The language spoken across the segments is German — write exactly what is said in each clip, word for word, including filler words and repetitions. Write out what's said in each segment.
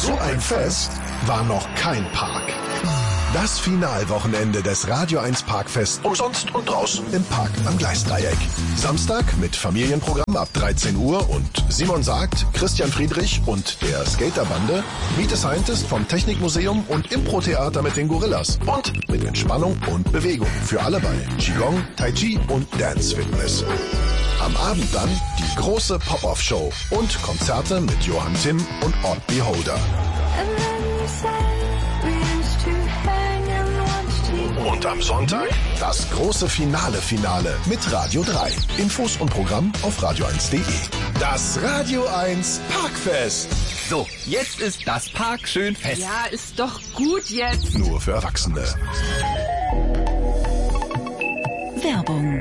So ein Fest war noch kein Park. Das Finalwochenende des Radio eins Parkfest umsonst und draußen im Park am Gleisdreieck. Samstag mit Familienprogramm ab dreizehn Uhr und Simon Sagt, Christian Friedrich und der Skaterbande, Meet the Scientist vom Technikmuseum und Impro-Theater mit den Gorillas. Und mit Entspannung und Bewegung für alle bei Qigong, Tai Chi und Dance Fitness. Am Abend dann die große Pop-Off-Show und Konzerte mit Johann Timm und Odd Beholder. Und am Sonntag das große Finale-Finale mit Radio drei. Infos und Programm auf radio eins punkt de. Das Radio eins Parkfest. So, jetzt ist das Park schön fest. Ja, ist doch gut jetzt. Nur für Erwachsene. Werbung.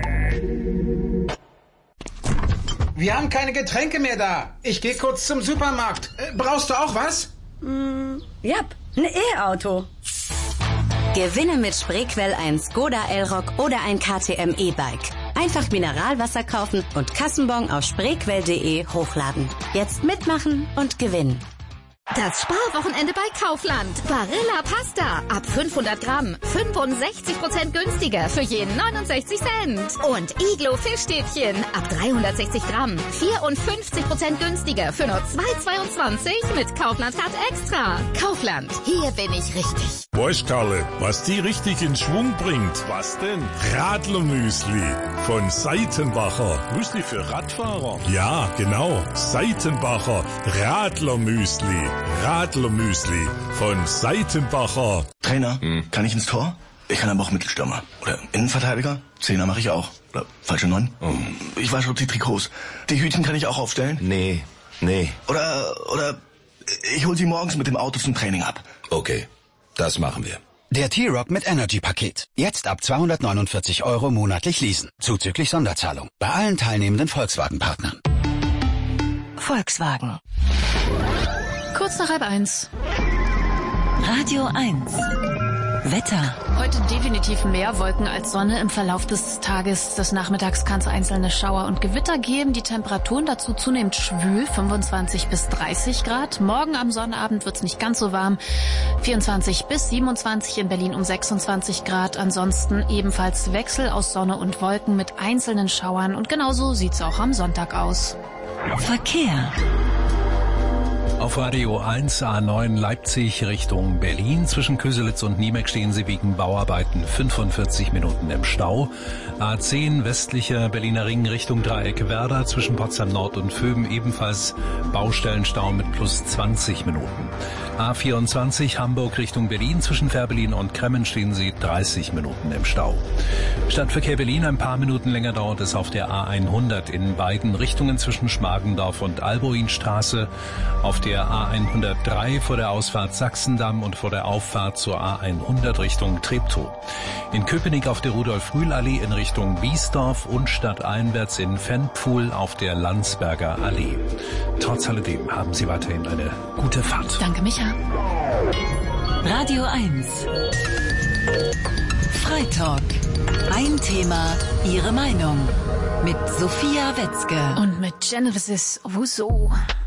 Wir haben keine Getränke mehr da. Ich gehe kurz zum Supermarkt. Äh, brauchst du auch was? Mm, ja, ein E-Auto. Gewinne mit Spreequell ein Skoda Elrock oder ein K T M E-Bike. Einfach Mineralwasser kaufen und Kassenbon auf spreequell punkt de hochladen. Jetzt mitmachen und gewinnen. Das Sparwochenende bei Kaufland. Barilla Pasta. Ab fünfhundert Gramm. fünfundsechzig Prozent günstiger für jeden neunundsechzig Cent. Und Iglo Fischstäbchen. Ab dreihundertsechzig Gramm. vierundfünfzig Prozent günstiger für nur zwei Euro zweiundzwanzig mit Kaufland-Card extra. Kaufland. Hier bin ich richtig. Weißt, Karle, was die richtig in Schwung bringt? Was denn? Radlermüsli von Seitenbacher. Müsli für Radfahrer? Ja, genau. Seitenbacher Radlermüsli. Radlermüsli von Seitenbacher. Trainer, hm. kann ich ins Tor? Ich kann aber auch Mittelstürmer. Oder Innenverteidiger. Zehner mache ich auch. Oder falsche Neun. Oh. Ich wasche auch die Trikots. Die Hütchen kann ich auch aufstellen. Nee, nee. Oder, oder ich hol sie morgens mit dem Auto zum Training ab. Okay, das machen wir. Der T-Rock mit Energy-Paket. Jetzt ab zweihundertneunundvierzig Euro monatlich leasen. Zuzüglich Sonderzahlung. Bei allen teilnehmenden Volkswagen-Partnern. Volkswagen. Kurz nach halb eins. Radio eins. Wetter. Heute definitiv mehr Wolken als Sonne im Verlauf des Tages. Des Nachmittags kann es einzelne Schauer und Gewitter geben. Die Temperaturen dazu zunehmend schwül, fünfundzwanzig bis dreißig Grad. Morgen am Sonnabend wird es nicht ganz so warm. vierundzwanzig bis siebenundzwanzig, in Berlin um sechsundzwanzig Grad. Ansonsten ebenfalls Wechsel aus Sonne und Wolken mit einzelnen Schauern. Und genauso sieht's auch am Sonntag aus. Verkehr. Auf Radio eins A neun Leipzig Richtung Berlin. Zwischen Köselitz und Niemek stehen Sie wegen Bauarbeiten fünfundvierzig Minuten im Stau. A zehn westlicher Berliner Ring Richtung Dreieck Werder. Zwischen Potsdam Nord und Vöben ebenfalls Baustellenstau mit plus zwanzig Minuten. A vierundzwanzig Hamburg Richtung Berlin. Zwischen Fährberlin und Kremmen stehen Sie dreißig Minuten im Stau. Stadtverkehr Berlin, ein paar Minuten länger dauert es auf der A hundert in beiden Richtungen zwischen Schmargendorf und Alboinstraße. Auf der A hundertdrei vor der Ausfahrt Sachsendamm und vor der Auffahrt zur A hundert Richtung Treptow. In Köpenick auf der Rudolf-Rühl-Allee in Richtung Biesdorf und stadteinwärts in Ventpfuhl auf der Landsberger Allee. Trotz alledem haben Sie weiterhin eine gute Fahrt. Danke, Micha. Radio eins. Freitalk. Ein Thema, Ihre Meinung. Mit Sophia Wetzke. Und mit Genesis Rousseau.